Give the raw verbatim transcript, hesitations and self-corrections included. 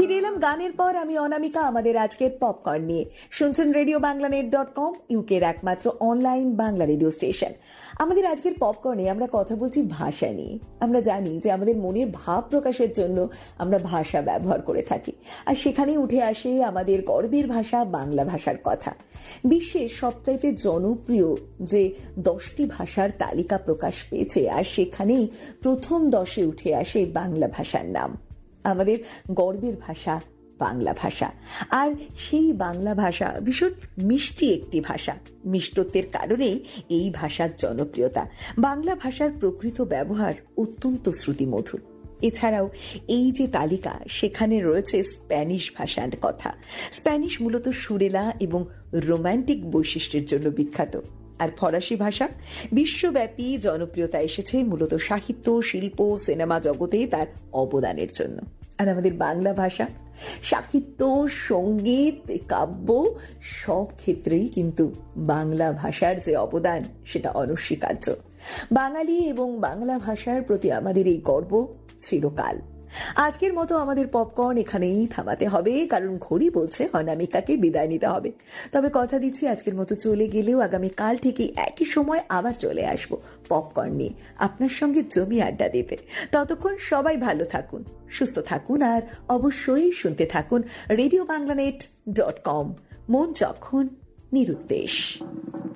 ফিরে এলাম গানের পর। আমি অনামিকা, আমাদের আজকের পপকর্ন নিয়ে। শুনছেন radio Bangla net dot com, ইউকের একমাত্র অনলাইন বাংলা রেডিও স্টেশন। আমাদের আজকের পপকর্নে আমরা কথা বলছি ভাষা নিয়ে। আমরা জানি যে আমাদের মনের ভাব প্রকাশের জন্য আমরা ভাষা ব্যবহার করে থাকি, আর সেখানে উঠে আসে আমাদের গর্বের ভাষা বাংলা ভাষার কথা। বিশ্বের সবচাইতে জনপ্রিয় যে দশটি ভাষার তালিকা প্রকাশ পেয়েছে, আর সেখানেই প্রথম দশে উঠে আসে বাংলা ভাষার নাম। আমাদের গর্বের ভাষা বাংলা ভাষা, আর সেই বাংলা ভাষা ভীষণ মিষ্টি একটি ভাষা। মিষ্টত্বের কারণেই এই ভাষার জনপ্রিয়তা। বাংলা ভাষার প্রকৃত ব্যবহার অত্যন্ত শ্রুতিমধুর। এছাড়াও এই যে তালিকা, সেখানে রয়েছে স্প্যানিশ ভাষার কথা। স্প্যানিশ মূলত সুরেলা এবং রোম্যান্টিক বৈশিষ্ট্যের জন্য বিখ্যাত। আর ফরাসি ভাষা বিশ্বব্যাপী জনপ্রিয়তা এসেছে মূলত সাহিত্য, শিল্প, সিনেমা জগতে তার অবদানের জন্য। আর আমাদের বাংলা ভাষা সাহিত্য, সঙ্গীত, কাব্য সব ক্ষেত্রেই কিন্তু বাংলা ভাষার যে অবদান সেটা অনস্বীকার্য। বাঙালি এবং বাংলা ভাষার প্রতি আমাদের এই গর্ব চিরকাল। আজকের মতো আমাদের পপকর্ন এখানেই থামাতে হবে, কারণ ঘড়ি বলছে অনামিকাকে বিদায় নিতে হবে। তবে কথা দিচ্ছি, আজকের মতো চলে গেলেও আগামীকাল ঠিক একই সময় আবার চলে আসবো পপকর্ন নিয়ে, আপনার সঙ্গে জমি আড্ডা দিতে। ততক্ষণ সবাই ভালো থাকুন, সুস্থ থাকুন, আর অবশ্যই শুনতে থাকুন radio Bangla net dot com. মন যখন নিরুদ্দেশ।